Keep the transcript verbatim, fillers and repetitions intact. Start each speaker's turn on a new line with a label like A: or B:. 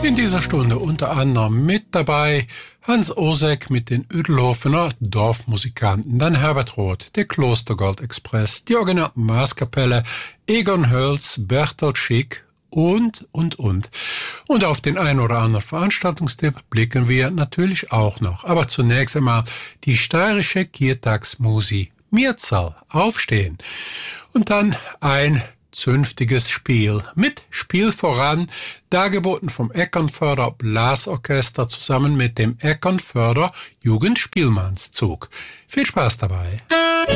A: In dieser Stunde unter anderem mit dabei Hans Osek mit den Udelhofener Dorfmusikanten, dann Herbert Roth, der Klostergold Express, die originalen Marskapelle, Egon Hölz, Bertolt Schick und, und, und. Und auf den ein oder anderen Veranstaltungstipp blicken wir natürlich auch noch. Aber zunächst einmal die steirische Kirtagsmusi Mirzahl, aufstehen. Und dann ein zünftiges Spiel mit Spiel voran, dargeboten vom Eckernförder Blasorchester zusammen mit dem Eckernförder Jugendspielmannszug. Viel Spaß dabei!